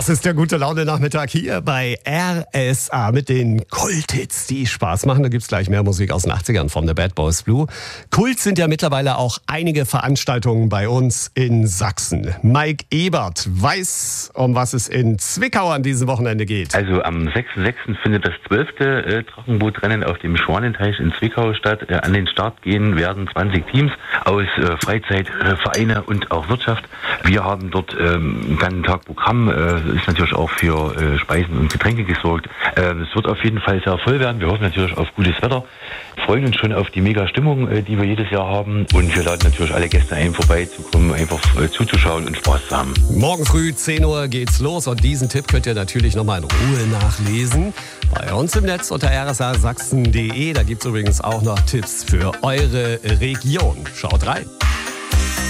Das ist der gute Laune-Nachmittag hier bei RSA mit den Kulthits, die Spaß machen. Da gibt's gleich mehr Musik aus den 80ern von The Bad Boys Blue. Kult sind ja mittlerweile auch einige Veranstaltungen bei uns in Sachsen. Mike Ebert weiß, um was es in Zwickau an diesem Wochenende geht. Also am 6.6. findet das 12. Trockenbootrennen auf dem Schwanenteich in Zwickau statt. An den Start gehen werden 20 Teams aus Freizeit, Vereine und auch Wirtschaft. Wir haben dort einen ganzen Tag Programm. Ist natürlich auch für Speisen und Getränke gesorgt. Es wird auf jeden Fall sehr voll werden. Wir hoffen natürlich auf gutes Wetter. Freuen uns schon auf die Mega-Stimmung, die wir jedes Jahr haben. Und wir laden natürlich alle Gäste ein, vorbeizukommen, einfach zuzuschauen und Spaß zu haben. Morgen früh 10 Uhr geht's los und diesen Tipp könnt ihr natürlich nochmal in Ruhe nachlesen. Bei uns im Netz unter rsasachsen.de. Da gibt's übrigens auch noch Tipps für eure Region. Schaut rein.